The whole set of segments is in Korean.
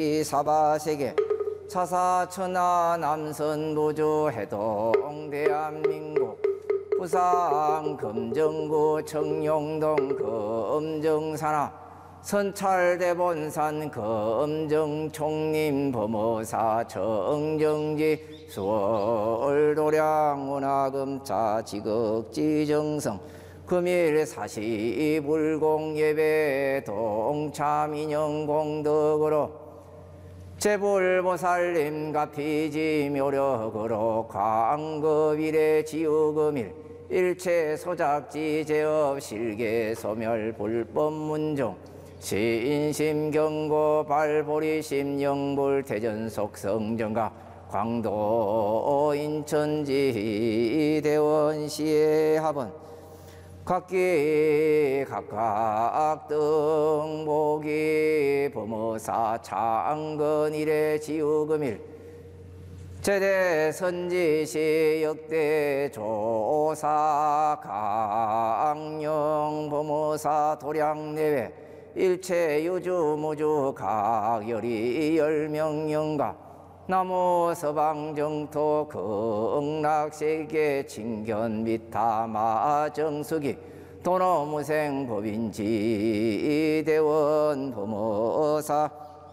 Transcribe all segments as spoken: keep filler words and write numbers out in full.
사바세계 차사천하 남선부주 해동 대한민국 부산 금정구 청룡동 금정산하 선찰대본산 금정총림 범어사 정정지 수월도량 운하금차 지극지정성 금일 사시불공예배 동참인영공덕으로 제불보살님 가피지 묘력으로 광급일의 지우금일 일체 소작지 제업 실계 소멸 불법문종 신심경고 발보리심 영불 대전속 성정가 광도 인천지 대원시의 합은 각기 각각 등복이 범어사 창건일의 지우금일 제대 선지시 역대 조사 강령 범어사 도량내외 일체 유주무주 각열이 열명영가 나무 서방정토 극락세계 칭견 미타마 정수기 도노무생 법인지 대원 범어사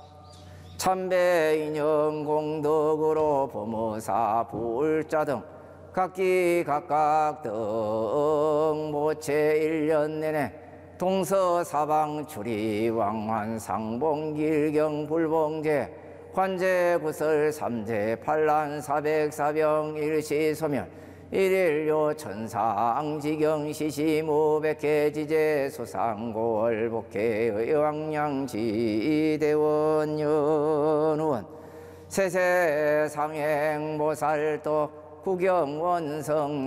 참배인연 공덕으로 범어사 불자 등 각기 각각 등 모체 일 년 내내 동서사방 출이 왕환 상봉길경 불봉제 관제 구설 삼재 팔란 사백 사병 일시소멸 일일요 천상지경 시시무백회 지제 수상고월 복회 의왕량지 대원연원 세세상행보살도 구경원성